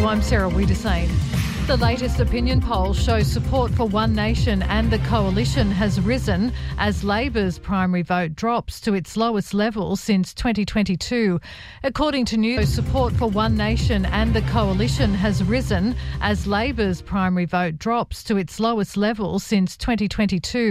I'm Sarah Wiedersane. The latest opinion polls show support for One Nation and the Coalition has risen as Labor's primary vote drops to its lowest level since 2022. According to News, support for One Nation and the Coalition has risen as Labor's primary vote drops to its lowest level since 2022.